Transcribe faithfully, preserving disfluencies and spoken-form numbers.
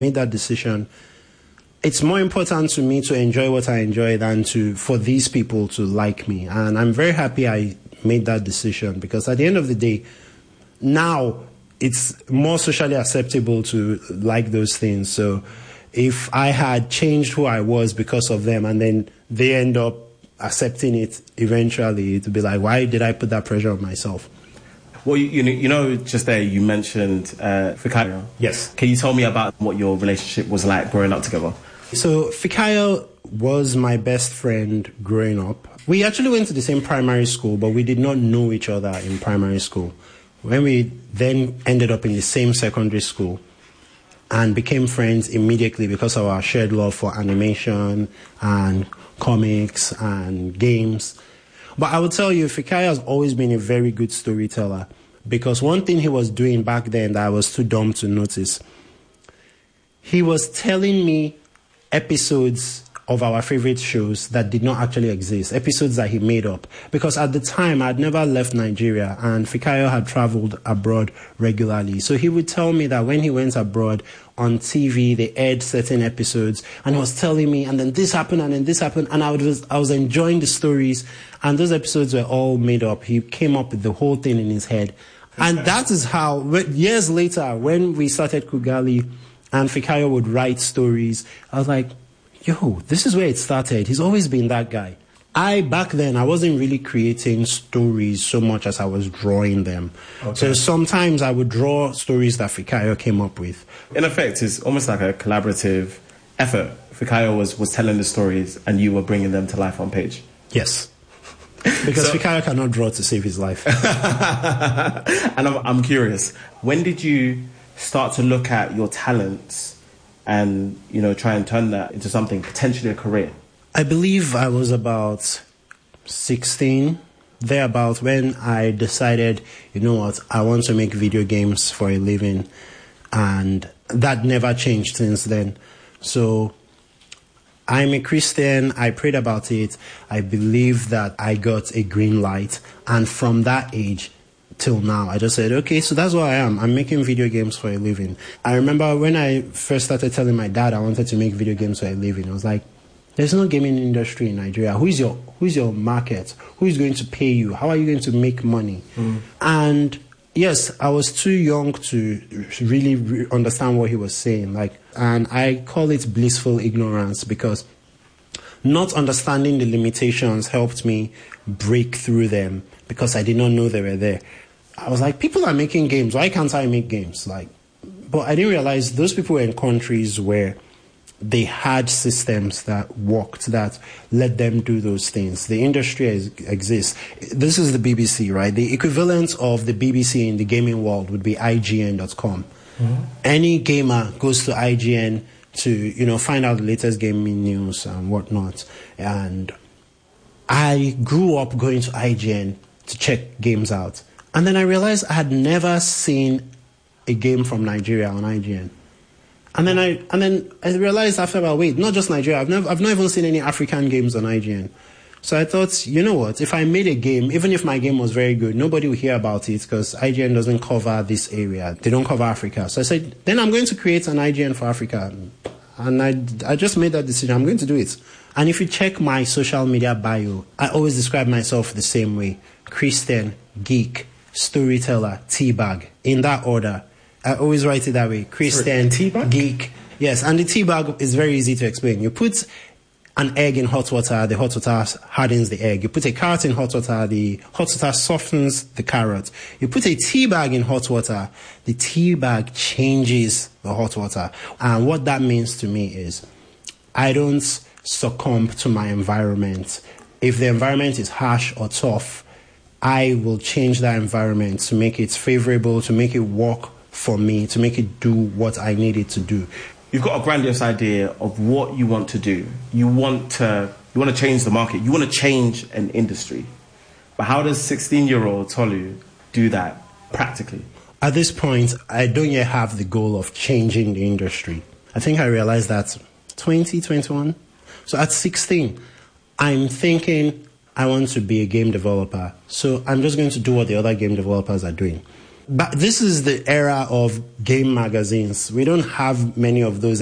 made that decision. It's more important to me to enjoy what I enjoy than to for these people to like me. And I'm very happy I made that decision, because at the end of the day, now it's more socially acceptable to like those things. So if I had changed who I was because of them and then they end up accepting it eventually, to be like, why did I put that pressure on myself? Well, you, you know, you know, just there you mentioned uh, Fikayo. Yes. Can you tell me about what your relationship was like growing up together? So Fikayo was my best friend growing up. We actually went to the same primary school, but we did not know each other in primary school. When we then ended up in the same secondary school and became friends immediately because of our shared love for animation and comics and games. But I would tell you, Fikayo has always been a very good storyteller, because one thing he was doing back then that I was too dumb to notice, he was telling me episodes of our favorite shows that did not actually exist, episodes that he made up. Because at the time, I'd never left Nigeria, and Fikayo had traveled abroad regularly. So he would tell me that when he went abroad, on T V, they aired certain episodes, and he was telling me, and then this happened, and then this happened, and I was, I was enjoying the stories, and those episodes were all made up. He came up with the whole thing in his head. And that is how, years later, when we started Kugali, and Fikayo would write stories, I was like, yo, this is where it started. He's always been that guy. I, back then, I wasn't really creating stories so much as I was drawing them. Okay. So sometimes I would draw stories that Fikayo came up with. In effect, it's almost like a collaborative effort. Fikayo was, was telling the stories and you were bringing them to life on page. Yes. Because so, Fikayo cannot draw to save his life. And I'm, I'm curious, when did you start to look at your talents and, you know, try and turn that into something, potentially a career? I believe I was about sixteen, thereabout, when I decided, you know what, I want to make video games for a living. And that never changed since then. So I'm a Christian. I prayed about it. I believe that I got a green light. And from that age till now, I just said, okay, so that's what I am. I'm making video games for a living. I remember when I first started telling my dad I wanted to make video games for a living, I was like, there's no gaming industry in Nigeria. Who is your who is your market? Who is going to pay you? How are you going to make money? Mm. And yes, I was too young to really re- understand what he was saying. Like, and I call it blissful ignorance, because not understanding the limitations helped me break through them, because I did not know they were there. I was like, people are making games. Why can't I make games? Like, but I didn't realize those people were in countries where they had systems that worked, that let them do those things. The industry is, exists. This is the B B C, right? The equivalent of the B B C in the gaming world would be I G N dot com. Mm-hmm. Any gamer goes to I G N to, you know, find out the latest gaming news and whatnot. And I grew up going to I G N to check games out. And then I realized I had never seen a game from Nigeria on I G N. And then I and then I realized after about, wait, not just Nigeria, I've never I've not even seen any African games on I G N. So I thought, you know what, if I made a game, even if my game was very good, nobody will hear about it, because I G N doesn't cover this area. They don't cover Africa. So I said, then I'm going to create an I G N for Africa. And I, I just made that decision. I'm going to do it. And if you check my social media bio, I always describe myself the same way. Christian, geek, storyteller, teabag, in that order. I always write it that way. Christian, teabag? Geek. Yes, and the teabag is very easy to explain. You put an egg in hot water, the hot water hardens the egg. You put a carrot in hot water, the hot water softens the carrot. You put a tea bag in hot water, the tea bag changes the hot water. And what that means to me is I don't succumb to my environment. If the environment is harsh or tough, I will change that environment to make it favorable, to make it work for me, to make it do what I need it to do. You've got a grandiose idea of what you want to do. You want to you want to change the market. You want to change an industry. But how does sixteen-year-old Tolu do that practically? At this point, I don't yet have the goal of changing the industry. I think I realized that twenty, twenty-one. So at sixteen, I'm thinking I want to be a game developer. So I'm just going to do what the other game developers are doing. but this is the era of game magazines. We don't have many of those